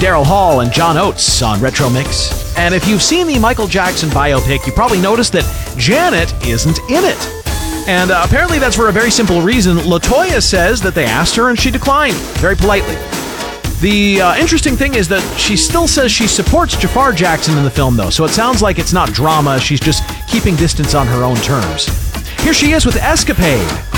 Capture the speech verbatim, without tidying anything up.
Daryl Hall and John Oates on Retro Mix. And if you've seen the Michael Jackson biopic, you probably noticed that Janet isn't in it. And uh, apparently that's for a very simple reason. LaToya says that they asked her and she declined, very politely. The uh, interesting thing is that she still says she supports Jafar Jackson in the film, though, so it sounds like it's not drama, she's just keeping distance on her own terms. Here she is with Escapade.